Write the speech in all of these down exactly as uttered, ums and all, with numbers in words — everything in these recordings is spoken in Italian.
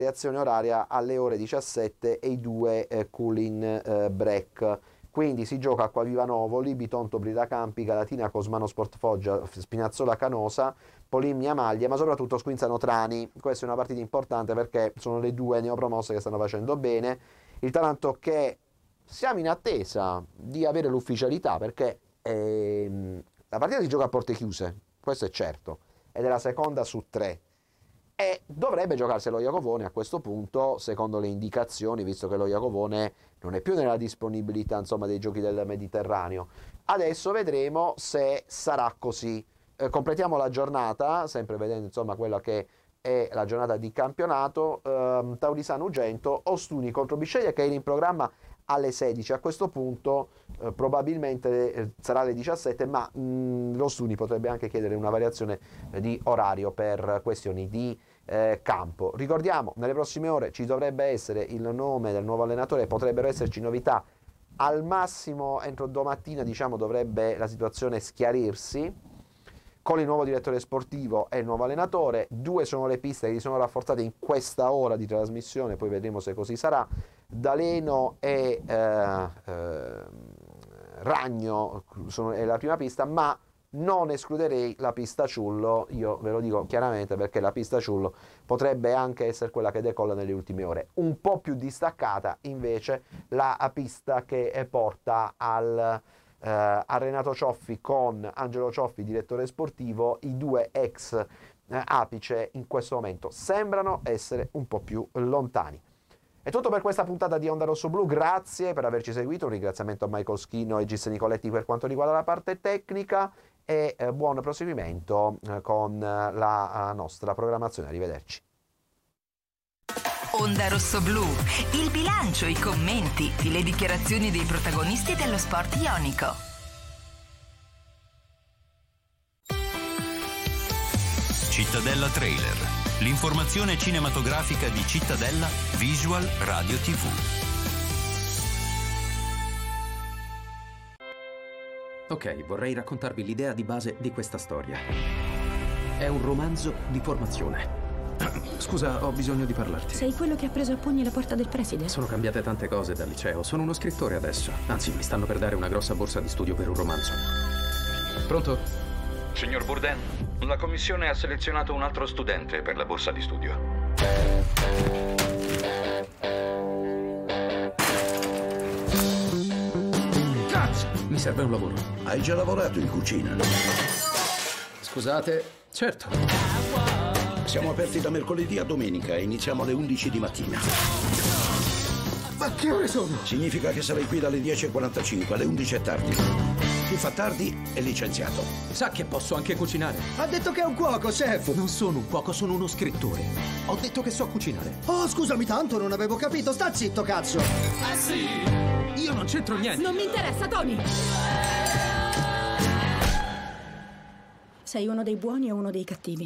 variazione oraria alle ore diciassette e i due eh, cooling eh, break. Quindi si gioca a Acquaviva Novoli, Bitonto Brida Campi, Galatina Cosmano Sport Foggia, Spinazzola Canosa, Polimnia Maglie, ma soprattutto Squinzano Trani. Questa è una partita importante perché sono le due neopromosse che stanno facendo bene. Il Taranto che siamo in attesa di avere l'ufficialità, perché ehm, la partita si gioca a porte chiuse, questo è certo, ed è la seconda su tre. E dovrebbe giocarselo Iacovone a questo punto, secondo le indicazioni, visto che lo Iacovone non è più nella disponibilità, insomma, dei giochi del Mediterraneo. Adesso vedremo se sarà così. Eh, completiamo la giornata, sempre vedendo insomma quella che è la giornata di campionato. ehm, Taurisano Ugento, Ostuni contro Bisceglie, che è in programma alle sedici. A questo punto eh, probabilmente eh, sarà alle diciassette, ma mh, lo Stuni potrebbe anche chiedere una variazione eh, di orario per questioni di eh, campo. Ricordiamo, nelle prossime ore ci dovrebbe essere il nome del nuovo allenatore, potrebbero esserci novità, al massimo entro domattina, diciamo, dovrebbe la situazione schiarirsi con il nuovo direttore sportivo e il nuovo allenatore. Due sono le piste che si sono rafforzate in questa ora di trasmissione, poi vedremo se così sarà. D'Aleno e eh, eh, Ragno sono, è la prima pista, ma non escluderei la pista Ciullo, io ve lo dico chiaramente, perché la pista Ciullo potrebbe anche essere quella che decolla nelle ultime ore. Un po' più distaccata invece la pista che porta al, eh, a Renato Cioffi con Angelo Cioffi, direttore sportivo. I due ex eh, apice in questo momento sembrano essere un po' più lontani. È tutto per questa puntata di Onda Rosso Blu, grazie per averci seguito, un ringraziamento a Michael Schino e Gis Nicoletti per quanto riguarda la parte tecnica e eh, buon proseguimento eh, con la uh, nostra programmazione, arrivederci. Onda Rosso Blu, il bilancio, i commenti, le dichiarazioni dei protagonisti dello sport ionico. Cittadella Trailer. L'informazione cinematografica di Cittadella Visual Radio tivù. Ok, vorrei raccontarvi l'idea di base di questa storia. È un romanzo di formazione. Scusa, ho bisogno di parlarti. Sei quello che ha preso a pugni la porta del preside? Sono cambiate tante cose dal liceo. Sono uno scrittore adesso. Anzi, mi stanno per dare una grossa borsa di studio per un romanzo. Pronto? Signor Bourdain, la commissione ha selezionato un altro studente per la borsa di studio. Cazzo! Mi serve un lavoro. Hai già lavorato in cucina? Scusate, certo. Siamo aperti da mercoledì a domenica e iniziamo alle undici di mattina. Ma che ore sono? Significa che sarai qui dalle dieci e quarantacinque, alle undici è tardi. Chi fa tardi è licenziato. Sa che posso anche cucinare. Ha detto che è un cuoco, chef. Non sono un cuoco, sono uno scrittore. Ho detto che so cucinare. Oh, scusami tanto, non avevo capito. Sta zitto, cazzo. Ah, sì? Io non c'entro niente. Non mi interessa, Tony. Sei uno dei buoni e uno dei cattivi.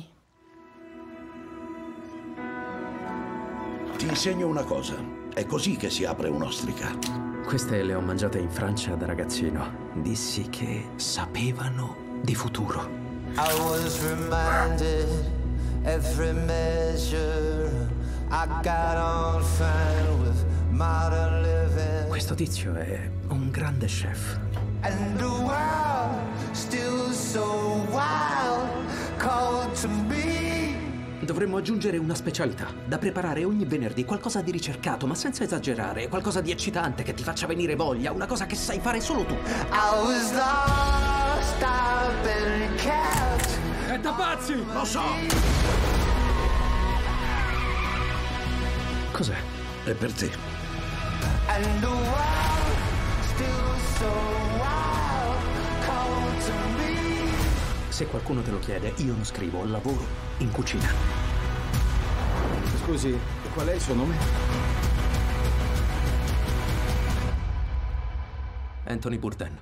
Ti insegno una cosa. È così che si apre un'ostrica. Queste le ho mangiate in Francia da ragazzino. Dissi che sapevano di futuro. I was reminded every measure I got on fine with modern living. Questo tizio è un grande chef. And the world still so wild called to me. Dovremmo aggiungere una specialità da preparare ogni venerdì, qualcosa di ricercato, ma senza esagerare, qualcosa di eccitante che ti faccia venire voglia, una cosa che sai fare solo tu. I was lost, I've been kept. È da pazzi! Lo so! Cos'è? È per te. And the world still so wild called to me. Se qualcuno te lo chiede, io lo scrivo, lavoro in cucina. Scusi, qual è il suo nome? Anthony Bourdain.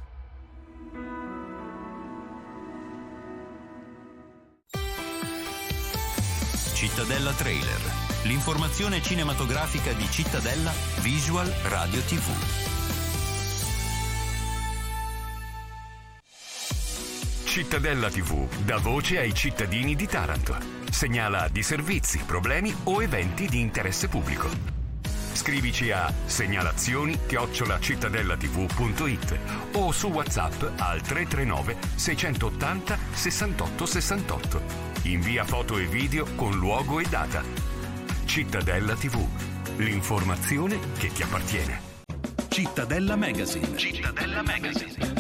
Cittadella Trailer. L'informazione cinematografica di Cittadella Visual Radio tivù. Cittadella tivù dà voce ai cittadini di Taranto. Segnala disservizi, problemi o eventi di interesse pubblico. Scrivici a segnalazioni chiocciola cittadellatv punto it o su WhatsApp al tre tre nove sei otto zero sessantotto sessantotto. Invia foto e video con luogo e data. Cittadella tivù, l'informazione che ti appartiene. Cittadella Magazine. Cittadella Magazine.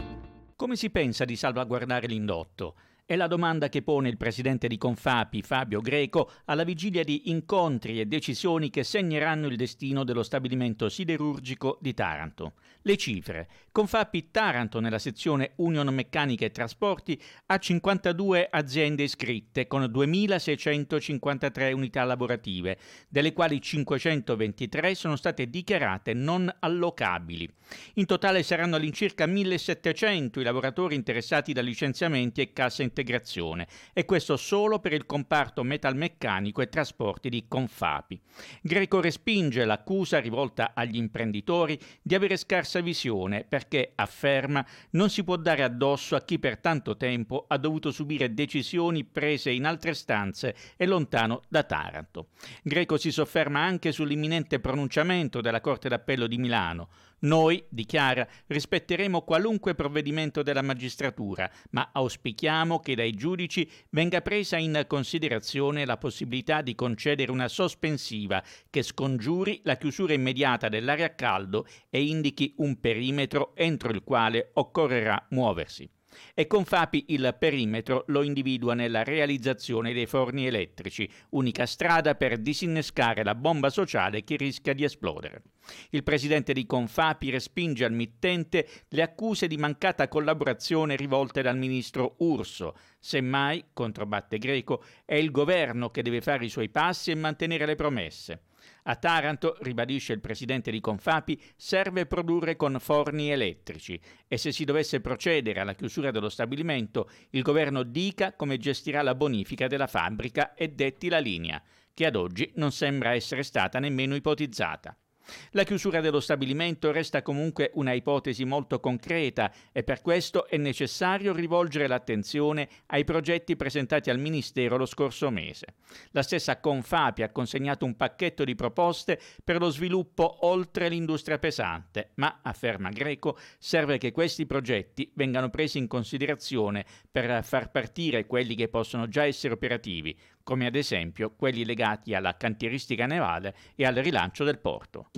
Come si pensa di salvaguardare l'indotto? È la domanda che pone il presidente di Confapi, Fabio Greco, alla vigilia di incontri e decisioni che segneranno il destino dello stabilimento siderurgico di Taranto. Le cifre. Confapi Taranto, nella sezione Union Meccanica e Trasporti, ha cinquantadue aziende iscritte con duemilaseicentocinquantatré unità lavorative, delle quali cinquecentoventitré sono state dichiarate non allocabili. In totale saranno all'incirca millesettecento i lavoratori interessati da licenziamenti e cassa integrazione, e questo solo per il comparto metalmeccanico e trasporti di Confapi. Greco respinge l'accusa rivolta agli imprenditori di avere scarsa visione perché, afferma, non si può dare addosso a chi per tanto tempo ha dovuto subire decisioni prese in altre stanze e lontano da Taranto. Greco si sofferma anche sull'imminente pronunciamento della Corte d'Appello di Milano. Noi, dichiara, rispetteremo qualunque provvedimento della magistratura, ma auspichiamo che dai giudici venga presa in considerazione la possibilità di concedere una sospensiva che scongiuri la chiusura immediata dell'area a caldo e indichi un perimetro entro il quale occorrerà muoversi. E Confapi il perimetro lo individua nella realizzazione dei forni elettrici, unica strada per disinnescare la bomba sociale che rischia di esplodere. Il presidente di Confapi respinge al mittente le accuse di mancata collaborazione rivolte dal ministro Urso. Semmai, controbatte Greco, è il governo che deve fare i suoi passi e mantenere le promesse. A Taranto, ribadisce il presidente di Confapi, serve produrre con forni elettrici e se si dovesse procedere alla chiusura dello stabilimento, il governo dica come gestirà la bonifica della fabbrica e detti la linea, che ad oggi non sembra essere stata nemmeno ipotizzata. La chiusura dello stabilimento resta comunque una ipotesi molto concreta e per questo è necessario rivolgere l'attenzione ai progetti presentati al Ministero lo scorso mese. La stessa Confapi ha consegnato un pacchetto di proposte per lo sviluppo oltre l'industria pesante, ma, afferma Greco, serve che questi progetti vengano presi in considerazione per far partire quelli che possono già essere operativi, come ad esempio quelli legati alla cantieristica navale e al rilancio del porto.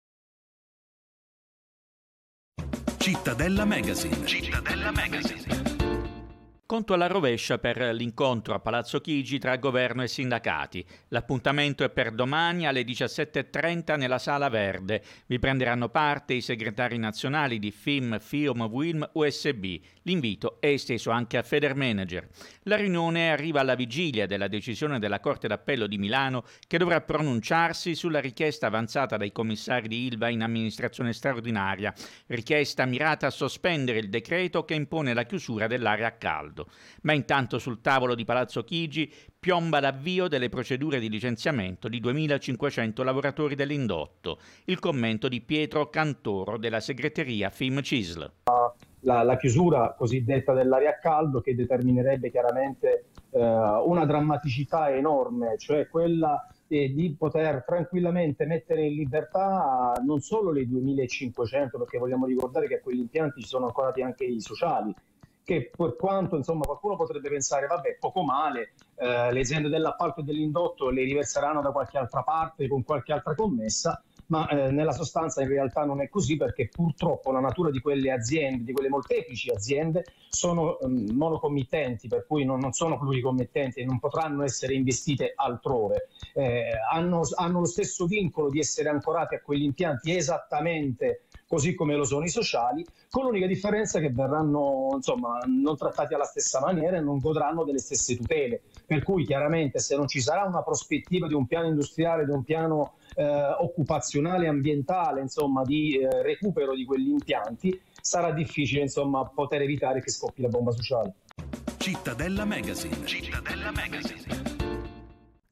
Cittadella Magazine. Cittadella Magazine. Conto alla rovescia per l'incontro a Palazzo Chigi tra governo e sindacati. L'appuntamento è per domani alle diciassette e trenta nella Sala Verde. Vi prenderanno parte i segretari nazionali di F I M, F I O M, U I L M, U S B. L'invito è esteso anche a Federmanager. La riunione arriva alla vigilia della decisione della Corte d'Appello di Milano che dovrà pronunciarsi sulla richiesta avanzata dai commissari di Ilva in amministrazione straordinaria, richiesta mirata a sospendere il decreto che impone la chiusura dell'area a caldo. Ma intanto sul tavolo di Palazzo Chigi piomba l'avvio delle procedure di licenziamento di duemilacinquecento lavoratori dell'indotto. Il commento di Pietro Cantoro della segreteria F I M C I S L. La, la chiusura cosiddetta dell'area a caldo che determinerebbe chiaramente eh, una drammaticità enorme, cioè quella eh, di poter tranquillamente mettere in libertà non solo le duemilacinquecento, perché vogliamo ricordare che a quegli impianti ci sono ancora anche i sociali, che per quanto insomma qualcuno potrebbe pensare vabbè poco male, eh, le aziende dell'appalto e dell'indotto le riverseranno da qualche altra parte con qualche altra commessa, ma eh, nella sostanza in realtà non è così, perché purtroppo la natura di quelle aziende, di quelle molteplici aziende, sono um, monocommittenti, per cui non, non sono pluricommittenti e non potranno essere investite altrove. Eh, hanno, hanno lo stesso vincolo di essere ancorati a quegli impianti esattamente così come lo sono i sociali, con l'unica differenza che verranno insomma non trattati alla stessa maniera e non godranno delle stesse tutele, per cui chiaramente se non ci sarà una prospettiva di un piano industriale, di un piano eh, occupazionale, ambientale, insomma di eh, recupero di quegli impianti, sarà difficile insomma poter evitare che scoppi la bomba sociale. Cittadella Magazine. Cittadella Magazine.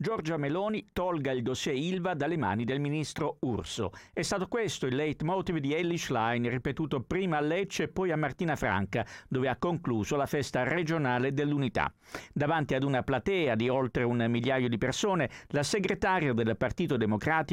Giorgia Meloni tolga il dossier Ilva dalle mani del ministro Urso. È stato questo il leitmotiv di Elly Schlein, ripetuto prima a Lecce e poi a Martina Franca, dove ha concluso la festa regionale dell'Unità. Davanti ad una platea di oltre un migliaio di persone, la segretaria del Partito Democratico